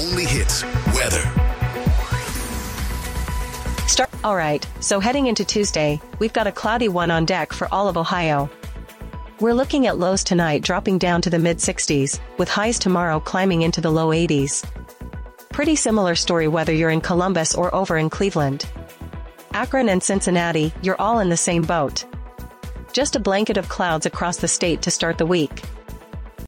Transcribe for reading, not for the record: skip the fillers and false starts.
only hits weather. All right, so heading into Tuesday, we've got a cloudy one on deck for all of Ohio. We're looking at lows tonight dropping down to the mid-60s, with highs tomorrow climbing into the low 80s. Pretty similar story whether you're in Columbus or over in Cleveland. Akron and Cincinnati, you're all in the same boat. Just a blanket of clouds across the state to start the week.